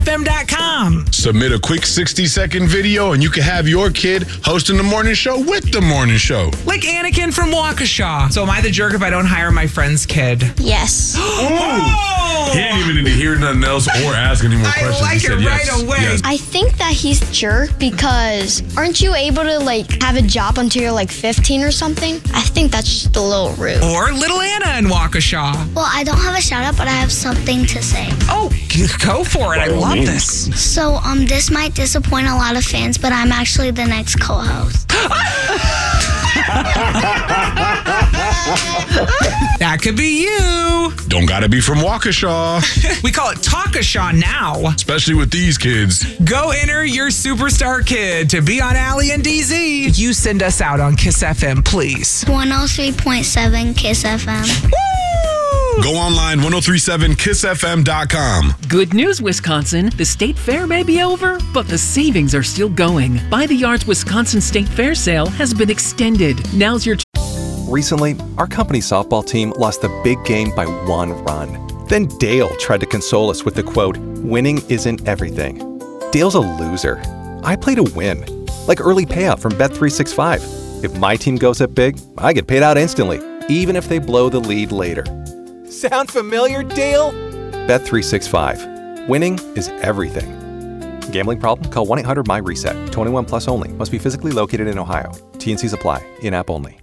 KissFM.com. Submit a quick 60-second video and you can have your kid hosting the morning show with the morning show. Like Anakin from Waukesha. So am I the jerk if I don't hire my friend's kid? Yes. Oh! He didn't even need to hear nothing else or ask any more questions. I like it right away. Yes. I think that he's a jerk because aren't you able to have a job until you're 15 or something? I think that's just a little rude. Or Little Anna in Waukesha. Well, I don't have a shout out, but I have something to say. Oh, go for it. I love this. So, this might disappoint a lot of fans, but I'm actually the next co-host. That could be you. Don't gotta be from Waukesha. We call it Talkashaw now. Especially with these kids. Go enter your superstar kid to be on Allie and DZ. You send us out on Kiss FM, please. 103.7 Kiss FM. Woo! Go online, 1037kissfm.com. Good news, Wisconsin. The state fair may be over, but the savings are still going. By the Yards Wisconsin State Fair sale has been extended. Now's your Recently, our company softball team lost the big game by 1 run. Then Dale tried to console us with the quote, "Winning isn't everything." Dale's a loser. I play to win. Like early payout from Bet365. If my team goes up big, I get paid out instantly, even if they blow the lead later. Sound familiar, Dale? Bet365. Winning is everything. Gambling problem? Call 1-800-MY-RESET. 21 plus only. Must be physically located in Ohio. T&Cs apply. In-app only.